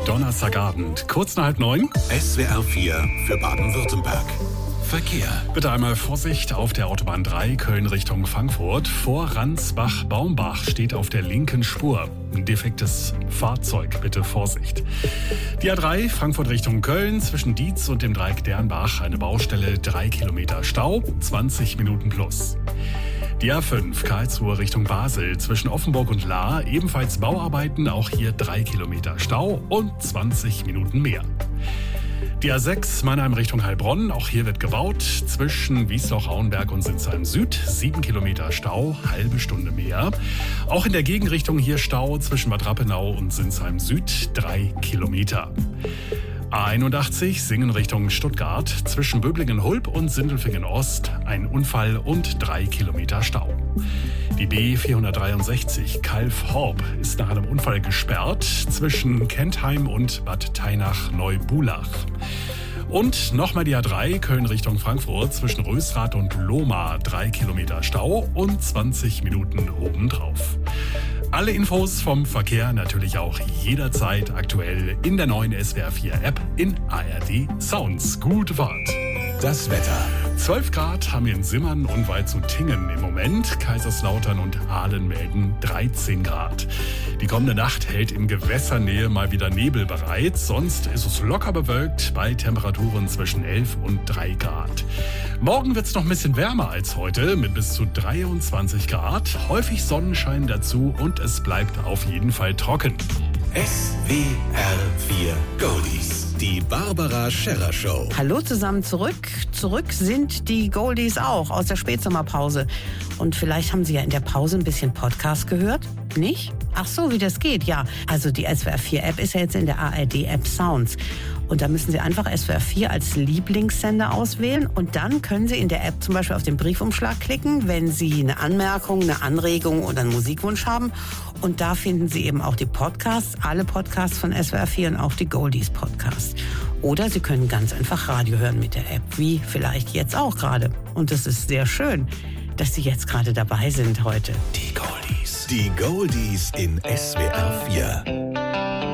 Donnerstagabend, kurz nach 8:30. SWR 4 für Baden-Württemberg. Verkehr. Bitte einmal Vorsicht auf der Autobahn 3 Köln Richtung Frankfurt. Vor Ransbach-Baumbach steht auf der linken Spur ein defektes Fahrzeug. Bitte Vorsicht. Die A3 Frankfurt Richtung Köln zwischen Dietz und dem Dreieck Dernbach eine Baustelle, 3 Kilometer Stau, 20 Minuten plus. Die A5 Karlsruhe Richtung Basel zwischen Offenburg und Lahr ebenfalls Bauarbeiten, auch hier 3 Kilometer Stau und 20 Minuten mehr. Die A6 Mannheim Richtung Heilbronn, auch hier wird gebaut, zwischen Wiesloch-Auenberg und Sinsheim Süd, 7 Kilometer Stau, halbe Stunde mehr. Auch in der Gegenrichtung hier Stau zwischen Bad Rappenau und Sinsheim Süd, 3 Kilometer. A81 Singen Richtung Stuttgart, zwischen Böblingen-Hulb und Sindelfingen-Ost, ein Unfall und 3 Kilometer Stau. Die B463 Calw-Horb ist nach einem Unfall gesperrt zwischen Kentheim und Bad Tainach-Neubulach. Und nochmal die A3 Köln Richtung Frankfurt zwischen Rösrath und Lohmar, 3 Kilometer Stau und 20 Minuten obendrauf. Alle Infos vom Verkehr natürlich auch jederzeit aktuell in der neuen SWR 4 App in ARD Sounds. Gute Fahrt. Das Wetter. 12 Grad haben wir in Simmern und Waldshut-Tiengen im Moment. Kaiserslautern und Aalen melden 13 Grad. Die kommende Nacht hält in Gewässernähe mal wieder Nebel bereit. Sonst ist es locker bewölkt bei Temperaturen zwischen 11 und 3 Grad. Morgen wird es noch ein bisschen wärmer als heute mit bis zu 23 Grad. Häufig Sonnenschein dazu und es bleibt auf jeden Fall trocken. SWR 4 Goldies. Die Barbara Scherrer Show. Hallo zusammen zurück. Zurück sind die Goldies auch aus der Spätsommerpause. Und vielleicht haben Sie ja in der Pause ein bisschen Podcast gehört. Nicht? Ach so, wie das geht, ja. Also die SWR 4 App ist ja jetzt in der ARD App Sounds. Und da müssen Sie einfach SWR 4 als Lieblingssender auswählen. Und dann können Sie in der App zum Beispiel auf den Briefumschlag klicken, wenn Sie eine Anmerkung, eine Anregung oder einen Musikwunsch haben. Und da finden Sie eben auch die Podcasts, alle Podcasts von SWR 4 und auch die Goldies Podcasts. Oder Sie können ganz einfach Radio hören mit der App, wie vielleicht jetzt auch gerade. Und es ist sehr schön, dass Sie jetzt gerade dabei sind heute. Die Goldies. Die Goldies in SWR 4.